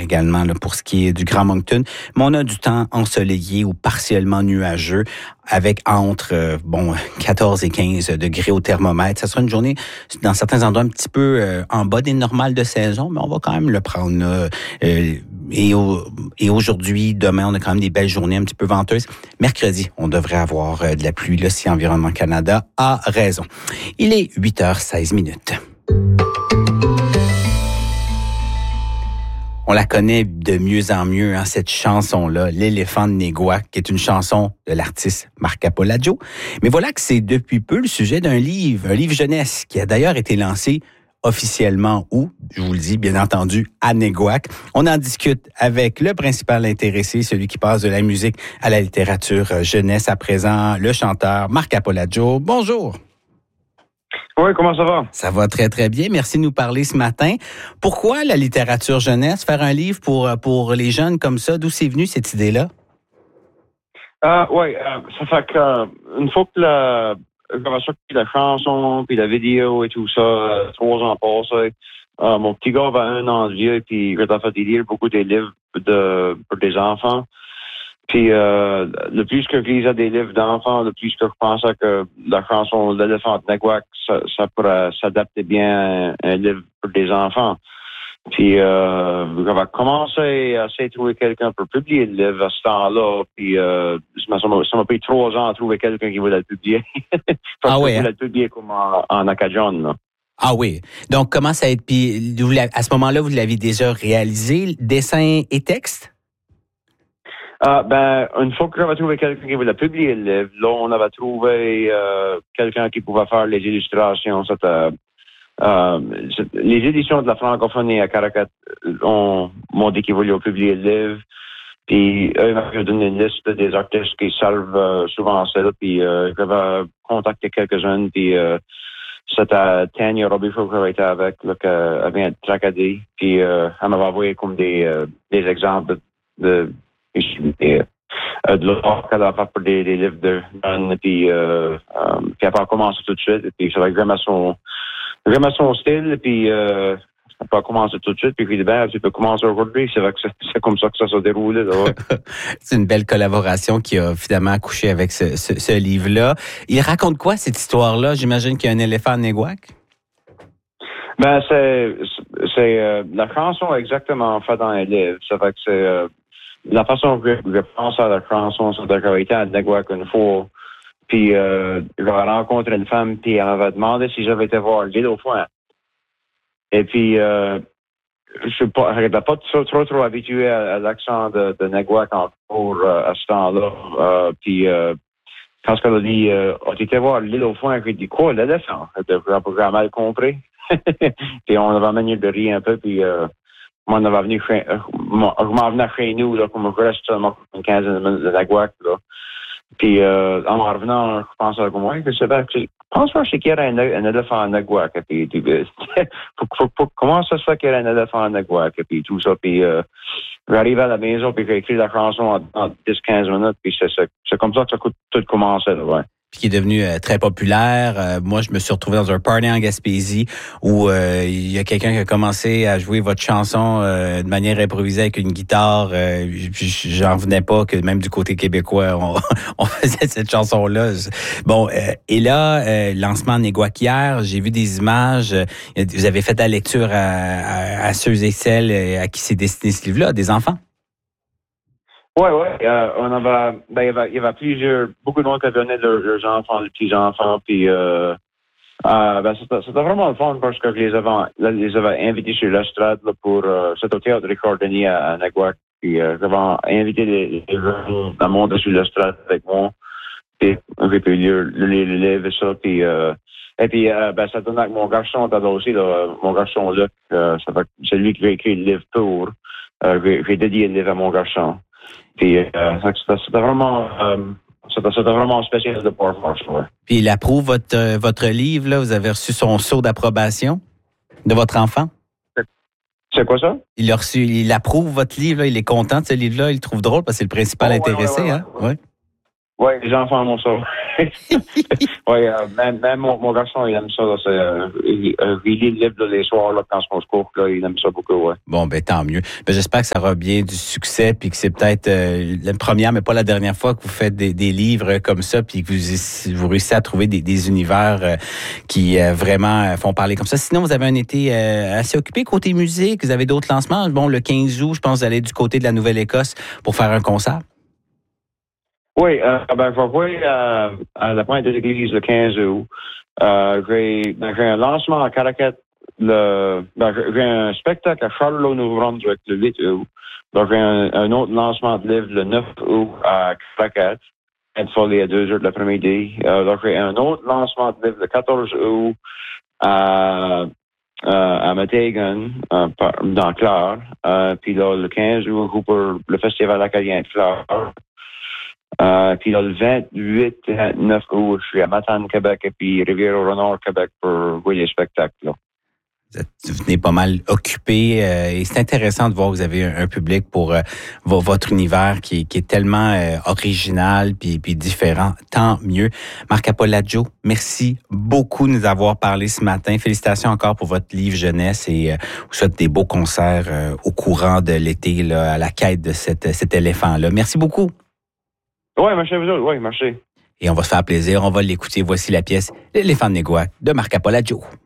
également là, pour ce qui est du Grand Moncton. Mais on a du temps ensoleillé ou partiellement nuageux avec entre 14 et 15 degrés au thermomètre. Ça sera une journée, dans certains endroits, un petit peu en bas des normales de saison, mais on va quand même le prendre là. Et aujourd'hui, demain, on a quand même des belles journées un petit peu venteuses. Mercredi, on devrait avoir de la pluie là, si Environnement Canada a raison. Il est 8h16. On la connaît de mieux en mieux, hein, cette chanson-là, L'éléphant de Néguac, qui est une chanson de l'artiste Marc Apolaccio. Mais voilà que c'est depuis peu le sujet d'un livre, un livre jeunesse, qui a d'ailleurs été lancé officiellement où, je vous le dis, bien entendu, à Néguac. On en discute avec le principal intéressé, celui qui passe de la musique à la littérature jeunesse à présent, le chanteur Marc Apolaccio. Bonjour. Oui, comment ça va? Ça va très, très bien. Merci de nous parler ce matin. Pourquoi la littérature jeunesse? Faire un livre pour les jeunes comme ça? D'où c'est venu cette idée-là? Oui, ça fait que une fois que j'avais sorti la chanson, puis la vidéo et tout ça, 3 ans passés, mon petit gars avait 1 an de vieux, puis j'ai fait lire beaucoup des livres pour des enfants. Puis le plus que je lisais des livres d'enfants, le plus que je pensais que la chanson L'éléphant de Néguac, ça pourrait s'adapter bien à un livre pour des enfants. Puis j'avais commencé à essayer de trouver quelqu'un pour publier le livre à ce temps-là. Puis ça m'a pris 3 ans à trouver quelqu'un qui voulait le publier. Ah oui, voulait le publier comme en acadian, là. Ah oui. Donc, comment ça a été? Puis, à ce moment-là, vous l'avez déjà réalisé, dessin et texte? Une fois que j'avais trouvé quelqu'un qui voulait publier le livre, là, on avait trouvé quelqu'un qui pouvait faire les illustrations. Les éditions de la francophonie à Caracat m'ont dit qu'ils voulaient publier le livre. Puis eux m'avaient donné une liste des artistes qui servent souvent ça. Puis j'avais contacté quelques-uns. Puis c'était Tanya Robichaud que j'avais été avec, là, qu'elle vient de Tracadie. Puis elle m'avait envoyé comme des exemples de l'art qu'elle a fait pour des livres de jeunes. Puis elle a commencé tout de suite. Puis j'avais vraiment son style, puis on peut commencer tout de suite, puis tu peux commencer aujourd'hui. C'est vrai que c'est comme ça que ça s'est déroulé. Là. C'est une belle collaboration qui a finalement accouché avec ce livre-là. Il raconte quoi, cette histoire-là? J'imagine qu'il y a un éléphant à Néguac. C'est la chanson est exactement faite dans le livre. Ça fait que c'est la façon que je pense à la chanson, c'est que j'avais été à Néguac une fois. Puis j'avais rencontré une femme, puis elle m'avait demandé si j'avais été voir l'île au foin. Et puis je n'étais pas trop habitué à l'accent de Néguac encore à ce temps-là. Puis quand elle a dit tu été voir l'île au foin, j'ai dit quoi, l'éléphant? J'ai mal compris. Puis on avait manière de rire un peu, puis moi on avait venu je m'en venais chez nous, là, comme je reste seulement une quinzaine de minutes de Néguac, là. Puis, en revenant, je pense à moi, je pense pas qu'il y aurait un éléphant en Néguac. Puis, comment ça se fait qu'il y aurait un éléphant en Néguac? Puis, tout ça. Puis, j'arrive à la maison, puis j'ai écrit la chanson en 10-15 minutes. Puis, c'est comme ça que tout commençait, là, ouais. Puis qui est devenu très populaire. Moi, je me suis retrouvé dans un party en Gaspésie où il y a quelqu'un qui a commencé à jouer votre chanson de manière improvisée avec une guitare. Puis j'en venais pas que même du côté québécois, on faisait cette chanson-là. Bon, et là, lancement en Néguac hier, j'ai vu des images. Vous avez fait la lecture à ceux et celles à qui s'est destiné ce livre-là, des enfants. Oui. On avait, il y avait beaucoup de monde qui venaient leurs enfants, les petits-enfants, puis c'était vraiment le fun parce que je les avais invités sur l'estrade là, pour c'était au théâtre Ricardini à Néguac, puis j'avais invité les jeunes à monter sur l'estrade avec moi, puis j'ai pu lire le livre et ça, puis et puis ça donnait avec mon garçon t'as aussi là, mon garçon Luc, c'est lui qui a écrit le livre pour, j'ai dédié le livre à mon garçon. Puis c'était vraiment spécial de pouvoir faire ça. Puis il approuve votre livre, là. Vous avez reçu son sceau d'approbation de votre enfant? C'est quoi ça? Il approuve votre livre, là. Il est content de ce livre-là. Il le trouve drôle parce que c'est le principal intéressé, ouais. hein? Oui, les enfants m'ont ça. Oui, même mon garçon, il aime ça. Là, il lit le livre là, les soirs là, quand on se court, là, il aime ça beaucoup, ouais. Bon, ben tant mieux. Ben, j'espère que ça aura bien du succès, puis que c'est peut-être la première, mais pas la dernière fois que vous faites des livres comme ça, puis que vous réussissez à trouver des univers qui vraiment font parler comme ça. Sinon, vous avez un été assez occupé côté musique. Vous avez d'autres lancements. Bon, le 15 août, je pense, vous allez du côté de la Nouvelle-Écosse pour faire un concert. Oui, je vais voir à la Pointe des Églises le 15 août. J'ai un lancement à Caracat. J'ai un spectacle à Charlotte, Nouveau-Brunswick le 8 août. Donc, j'ai un autre lancement de livre le 9 août à Caracat. À 2h de l'après-midi. Donc, j'ai un autre lancement de livre le 14 août à Metegan, dans Clare. Puis là, le 15 août, pour le Festival acadien de Clare. Puis là, le 28 et 29 août, je suis à Matane, Québec, et puis Rivière-au-Renard, Québec, pour voir les spectacles. Là. Vous venez pas mal occupé et c'est intéressant de voir que vous avez un public pour votre univers qui est tellement original puis différent. Tant mieux. Marc Appolillo, merci beaucoup de nous avoir parlé ce matin. Félicitations encore pour votre livre jeunesse et vous souhaite des beaux concerts au courant de l'été là, à la quête de cet éléphant-là. Merci beaucoup. Oui, merci à vous autres. Oui, merci. Et on va se faire plaisir. On va l'écouter. Voici la pièce L'éléphant de Néguac de Marc Appolillo.